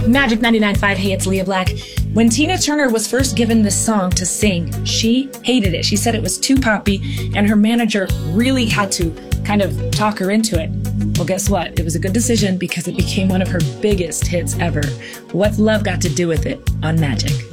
Magic 99.5, hey, it's Leah Black. When Tina Turner was first given this song to sing, she hated it. She said it was too poppy, and her manager really had to kind of talk her into it. Well, guess what? It was a good decision because it became one of her biggest hits ever. What's love got to do with it on Magic?